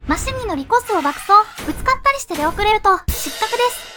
マシンに乗りコースを爆走、ぶつかったりして出遅れると失格です。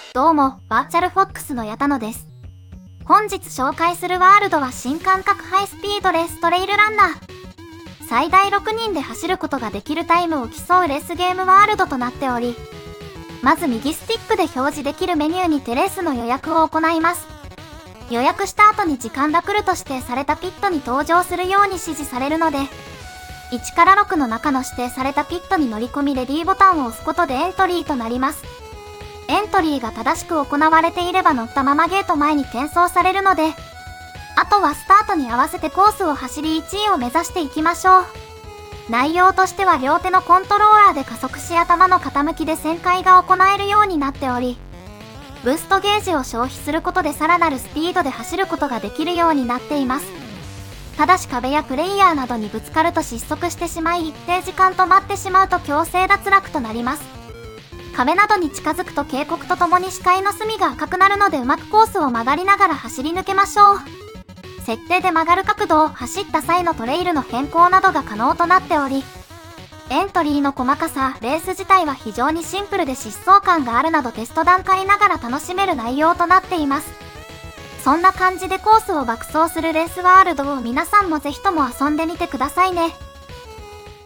どうも、バーチャルフォックスの矢田野です。本日紹介するワールドは新感覚ハイスピードレーストレイルランナー。最大6人で走ることができるタイムを競うレースゲームワールドとなっており、まず右スティックで表示できるメニューにてレースの予約を行います。予約した後に時間が来ると指定されたピットに登場するように指示されるので、1から6の中の指定されたピットに乗り込みレディーボタンを押すことでエントリーとなります。エントリーが正しく行われていれば乗ったままゲート前に転送されるので、あとはスタートに合わせてコースを走り1位を目指していきましょう。内容としては両手のコントローラーで加速し頭の傾きで旋回が行えるようになっており、ブーストゲージを消費することでさらなるスピードで走ることができるようになっています。ただし壁やプレイヤーなどにぶつかると失速してしまい一定時間止まってしまうと強制脱落となります。壁などに近づくと警告とともに視界の隅が赤くなるのでうまくコースを曲がりながら走り抜けましょう。設定で曲がる角度を走った際のトレイルの変更などが可能となっており、エントリーの細かさ、レース自体は非常にシンプルで疾走感があるなどテスト段階ながら楽しめる内容となっています。そんな感じでコースを爆走するレースワールドを皆さんもぜひとも遊んでみてくださいね。